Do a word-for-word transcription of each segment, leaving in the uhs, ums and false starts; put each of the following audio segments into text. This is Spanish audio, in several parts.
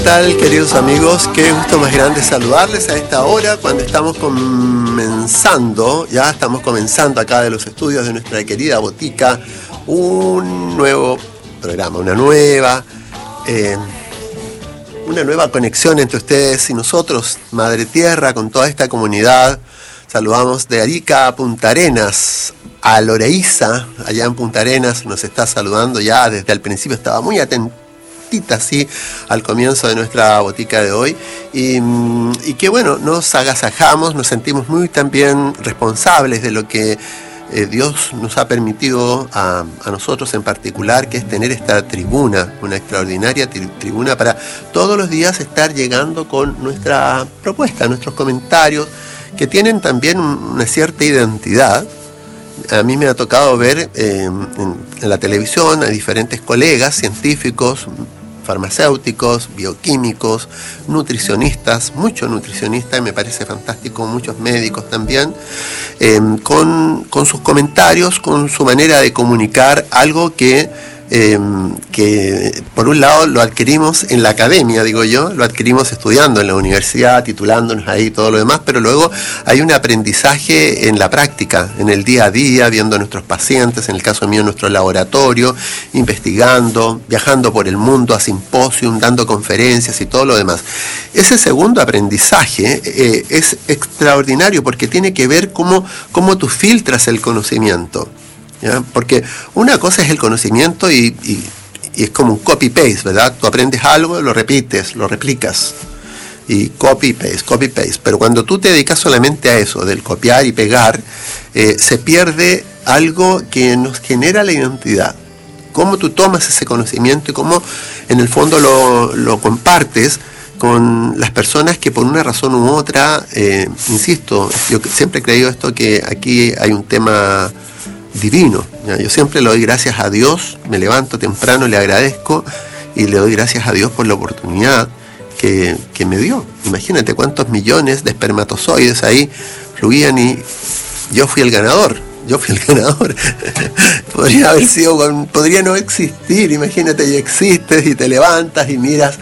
¿Qué tal, queridos amigos? Qué gusto más grande saludarles a esta hora cuando estamos comenzando, ya estamos comenzando acá de los estudios de nuestra querida botica, un nuevo programa, una nueva, eh, una nueva conexión entre ustedes y nosotros, Madre Tierra, con toda esta comunidad. Saludamos de Arica a Punta Arenas, a Loreiza, allá en Punta Arenas, nos está saludando ya desde el principio, estaba muy atento así al comienzo de nuestra botica de hoy y, y que bueno, nos agasajamos, nos sentimos muy también responsables de lo que eh, Dios nos ha permitido a, a nosotros en particular, que es tener esta tribuna, una extraordinaria tri- tribuna para todos los días estar llegando con nuestra propuesta, nuestros comentarios que tienen también una cierta identidad. A mí me ha tocado ver eh, en, en la televisión a diferentes colegas científicos, farmacéuticos, bioquímicos, nutricionistas, muchos nutricionistas, y me parece fantástico, muchos médicos también, eh, con, con sus comentarios, con su manera de comunicar algo que, eh, que por un lado lo adquirimos en la academia, digo yo, lo adquirimos estudiando en la universidad, titulándonos ahí, todo lo demás, pero luego hay un aprendizaje en la práctica, en el día a día, viendo a nuestros pacientes, en el caso mío, en nuestro laboratorio, investigando, viajando por el mundo a simposium, dando conferencias y todo lo demás. Ese segundo aprendizaje eh, es extraordinario porque tiene que ver cómo, cómo tú filtras el conocimiento, ¿ya? Porque una cosa es el conocimiento y, y, y es como un copy-paste, ¿verdad? Tú aprendes algo, lo repites, lo replicas. Y copy-paste, copy-paste. Pero cuando tú te dedicas solamente a eso, del copiar y pegar, eh, se pierde algo que nos genera la identidad. Cómo tú tomas ese conocimiento y cómo en el fondo lo, lo compartes con las personas que por una razón u otra, eh, insisto, yo siempre he creído esto, que aquí hay un tema divino, ¿ya? Yo siempre le doy gracias a Dios, me levanto temprano, le agradezco y le doy gracias a Dios por la oportunidad que, que me dio. Imagínate cuántos millones de espermatozoides ahí fluían y yo fui el ganador, yo fui el ganador. Podría haber sido, con, podría no existir, imagínate, y existes y te levantas y miras,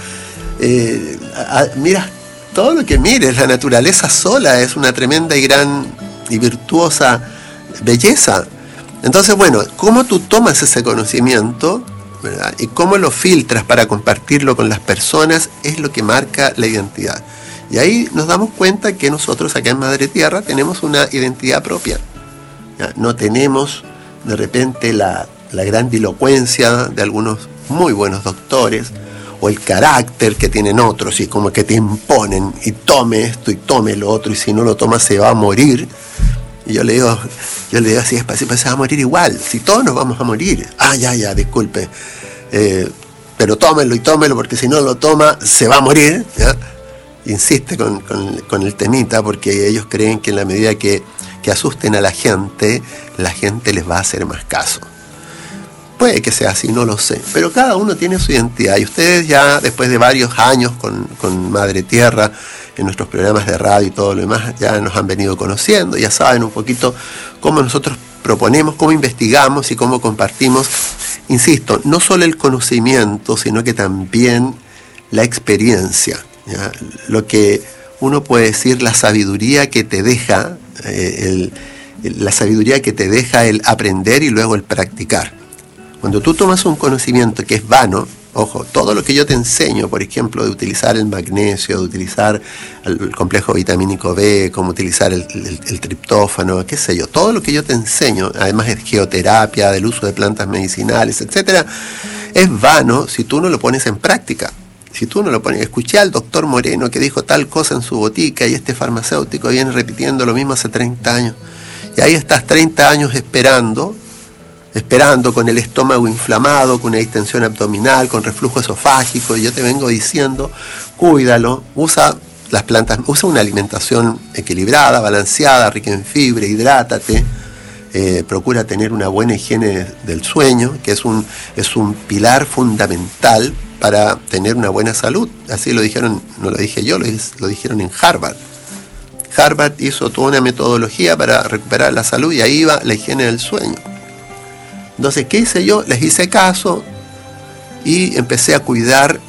eh, a, miras todo lo que mires, la naturaleza sola es una tremenda y gran y virtuosa belleza. Entonces, bueno, ¿cómo tú tomas ese conocimiento, ¿verdad? Y cómo lo filtras para compartirlo con las personas es lo que marca la identidad. Y ahí nos damos cuenta que nosotros acá en Madre Tierra tenemos una identidad propia, ¿ya? No tenemos de repente la, la grandilocuencia de algunos muy buenos doctores o el carácter que tienen otros y como que te imponen y tome esto y tome lo otro y si no lo toma se va a morir. Y yo le digo, yo le digo así, despacio, pues se va a morir igual, si todos nos vamos a morir. Ah, ya, ya, disculpe, eh, pero tómelo y tómelo, porque si no lo toma, se va a morir, ¿ya? Insiste con, con, con el temita, porque ellos creen que en la medida que, que asusten a la gente, la gente les va a hacer más caso. Puede que sea así, no lo sé, pero cada uno tiene su identidad, y ustedes ya, después de varios años con, con Madre Tierra, en nuestros programas de radio y todo lo demás, ya nos han venido conociendo, ya saben un poquito cómo nosotros proponemos, cómo investigamos y cómo compartimos, insisto, no solo el conocimiento, sino que también la experiencia, ¿ya? Lo que uno puede decir, la sabiduría que te deja, eh, el, el, la sabiduría que te deja el aprender y luego el practicar. Cuando tú tomas un conocimiento que es vano, ojo, todo lo que yo te enseño, por ejemplo, de utilizar el magnesio, de utilizar el, el complejo vitamínico B, cómo utilizar el, el, el triptófano, qué sé yo, todo lo que yo te enseño, además de geoterapia, del uso de plantas medicinales, etcétera, es vano si tú no lo pones en práctica. Si tú no lo pones, escuché al doctor Moreno que dijo tal cosa en su botica y este farmacéutico viene repitiendo lo mismo hace treinta años. Y ahí estás treinta años esperando, esperando con el estómago inflamado, con una distensión abdominal, con reflujo esofágico, y yo te vengo diciendo, cuídalo, usa las plantas, usa una alimentación equilibrada, balanceada, rica en fibra, hidrátate, eh, procura tener una buena higiene del sueño, que es un, es un pilar fundamental para tener una buena salud. Así lo dijeron, no lo dije yo, lo, lo dijeron en Harvard. Harvard hizo toda una metodología para recuperar la salud y ahí va la higiene del sueño. Entonces, ¿qué hice yo? Les hice caso y empecé a cuidar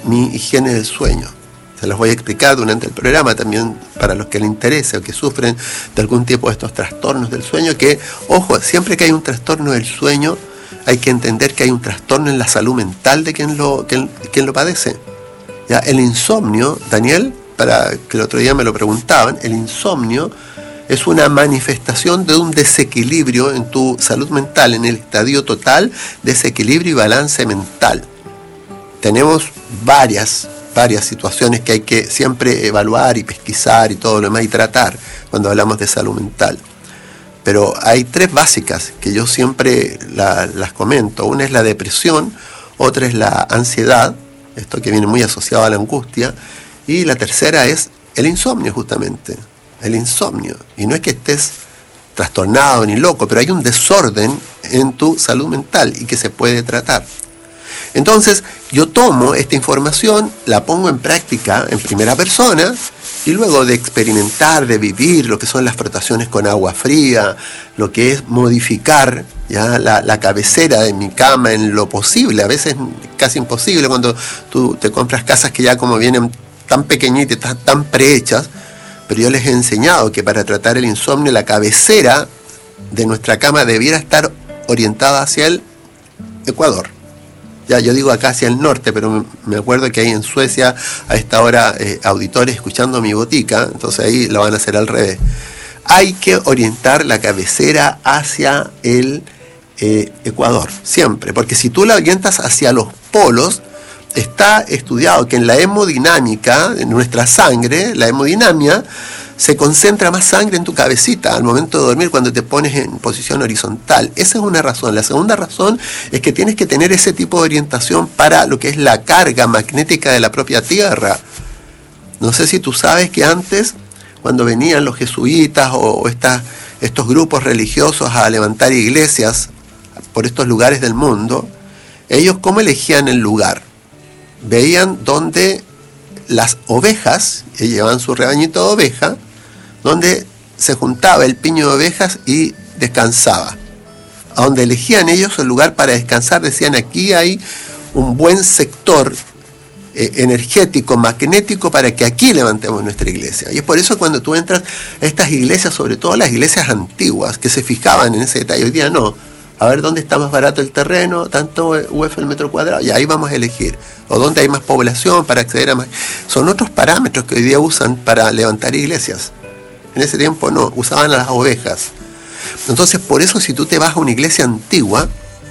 mi higiene del sueño. Se los voy a explicar durante el programa también para los que les interese o que sufren de algún tipo de estos trastornos del sueño, que, ojo, siempre que hay un trastorno del sueño, hay que entender que hay un trastorno en la salud mental de quien lo, quien, quien lo padece. ¿Ya? El insomnio, Daniel, para que el otro día me lo preguntaban, el insomnio es una manifestación de un desequilibrio en tu salud mental, en el estadio total, desequilibrio y balance mental. Tenemos varias, varias situaciones que hay que siempre evaluar y pesquisar y todo lo demás y tratar cuando hablamos de salud mental. Pero hay tres básicas que yo siempre la, las comento. Una es la depresión, otra es la ansiedad, esto que viene muy asociado a la angustia, y la tercera es el insomnio justamente. El insomnio, y no es que estés trastornado ni loco, pero hay un desorden en tu salud mental y que se puede tratar. Entonces yo tomo esta información, la pongo en práctica en primera persona, y luego de experimentar, de vivir lo que son las frotaciones con agua fría, lo que es modificar ya la, la cabecera de mi cama en lo posible, a veces casi imposible cuando tú te compras casas que ya como vienen tan pequeñitas, tan prehechas. Pero yo les he enseñado que para tratar el insomnio la cabecera de nuestra cama debiera estar orientada hacia el Ecuador. Ya, yo digo acá hacia el norte, pero me acuerdo que hay en Suecia a esta hora eh, auditores escuchando Mi Botica, entonces ahí lo van a hacer al revés. Hay que orientar la cabecera hacia el eh, Ecuador, siempre, porque si tú la orientas hacia los polos, está estudiado que en la hemodinámica, en nuestra sangre, la hemodinamia, se concentra más sangre en tu cabecita al momento de dormir cuando te pones en posición horizontal. Esa es una razón. La segunda razón es que tienes que tener ese tipo de orientación para lo que es la carga magnética de la propia Tierra. No sé si tú sabes que antes, cuando venían los jesuitas o estas, estos grupos religiosos a levantar iglesias por estos lugares del mundo, ellos ¿cómo elegían el lugar? Veían donde las ovejas, y llevaban su rebañito de oveja, donde se juntaba el piño de ovejas y descansaba. A donde elegían ellos el lugar para descansar, decían aquí hay un buen sector eh, energético, magnético, para que aquí levantemos nuestra iglesia. Y es por eso cuando tú entras a estas iglesias, sobre todo las iglesias antiguas, que se fijaban en ese detalle, hoy día no. A ver dónde está más barato el terreno, tanto U F el metro cuadrado, y ahí vamos a elegir. O dónde hay más población para acceder a más. Son otros parámetros que hoy día usan para levantar iglesias. En ese tiempo no, usaban a las ovejas. Entonces, por eso si tú te vas a una iglesia antigua,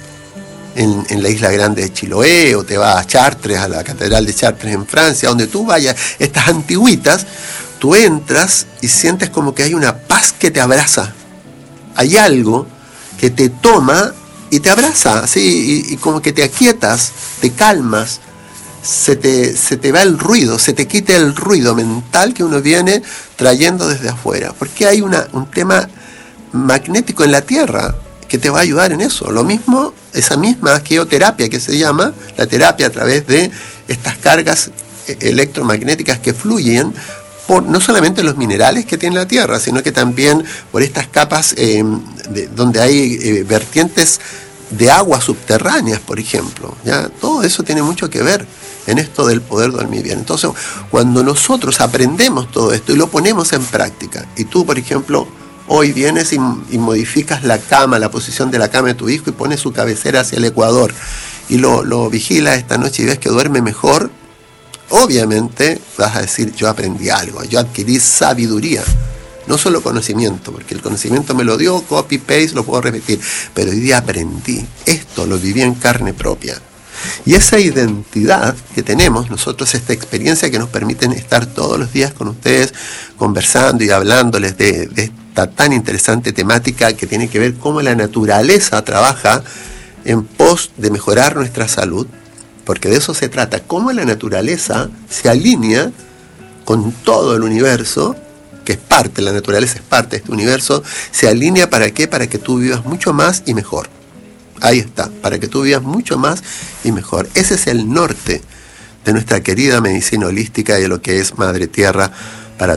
en, en la isla grande de Chiloé, o te vas a Chartres, a la catedral de Chartres en Francia, donde tú vayas, estas antigüitas, tú entras y sientes como que hay una paz que te abraza. Hay algo que te toma y te abraza, así, y, y como que te aquietas, te calmas, se te, se te va el ruido, se te quita el ruido mental que uno viene trayendo desde afuera, porque hay una, un tema magnético en la Tierra que te va a ayudar en eso. Lo mismo, esa misma geoterapia que se llama, la terapia a través de estas cargas electromagnéticas que fluyen por no solamente los minerales que tiene la Tierra, sino que también por estas capas eh, de, donde hay eh, vertientes de aguas subterráneas, por ejemplo. ¿Ya? Todo eso tiene mucho que ver en esto del poder dormir bien. Entonces, cuando nosotros aprendemos todo esto y lo ponemos en práctica, y tú, por ejemplo, hoy vienes y, y modificas la cama, la posición de la cama de tu hijo y pones su cabecera hacia el Ecuador, y lo, lo vigilas esta noche y ves que duerme mejor, obviamente vas a decir, yo aprendí algo, yo adquirí sabiduría, no solo conocimiento, porque el conocimiento me lo dio, copy, paste, lo puedo repetir, pero hoy día aprendí, esto lo viví en carne propia. Y esa identidad que tenemos nosotros, esta experiencia que nos permiten estar todos los días con ustedes, conversando y hablándoles de, de esta tan interesante temática que tiene que ver cómo la naturaleza trabaja en pos de mejorar nuestra salud, porque de eso se trata, cómo la naturaleza se alinea con todo el universo, que es parte, la naturaleza es parte de este universo, se alinea ¿para qué? Para que tú vivas mucho más y mejor. Ahí está, para que tú vivas mucho más y mejor. Ese es el norte de nuestra querida medicina holística y de lo que es Madre Tierra